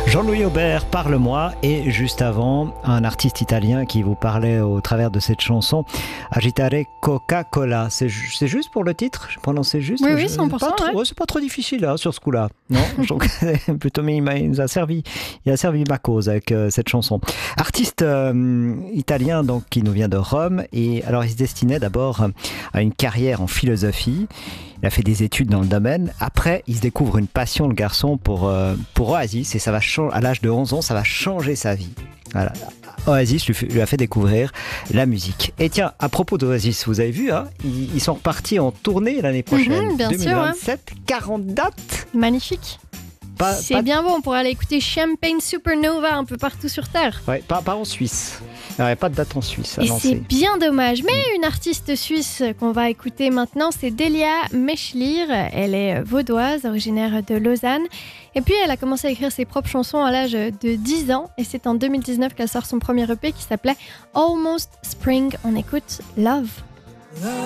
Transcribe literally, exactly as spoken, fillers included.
Jean-Louis Aubert, Parle-moi, et juste avant, un artiste italien qui vous parlait au travers de cette chanson, Agitare Coca-Cola. C'est, ju- c'est juste pour le titre? Je prononçais juste? Oui, oui, Je- cent pour cent, pas trop- ouais. ouais, c'est pas trop difficile hein, sur ce coup-là. Non, je trouve que plutôt, mais il, m'a- il nous a servi, il a servi ma cause avec euh, cette chanson. Artiste euh, italien donc qui nous vient de Rome, et alors il se destinait d'abord à une carrière en philosophie. Il a fait des études dans le domaine. Après, il se découvre une passion, le garçon, pour, euh, pour Oasis. Et ça va changer, à l'âge de onze ans, ça va changer sa vie. Voilà. Oasis lui, fait- lui a fait découvrir la musique. Et tiens, à propos d'Oasis, vous avez vu, hein, ils, ils sont repartis en tournée l'année prochaine. Mhm, bien sûr, deux mille vingt-sept, quarante dates. Magnifique. Pas, C'est pas- bien bon, on pourra aller écouter Champagne Supernova un peu partout sur Terre. ouais, pas, pas en Suisse. Il n'y a pas de date en Suisse Et c'est annoncée. bien dommage. Mais une artiste suisse qu'on va écouter maintenant, c'est Delia Mechlir. Elle est vaudoise, originaire de Lausanne. Et puis, elle a commencé à écrire ses propres chansons à l'âge de dix ans. Et c'est en deux mille dix-neuf qu'elle sort son premier E P qui s'appelait Almost Spring. On écoute Love.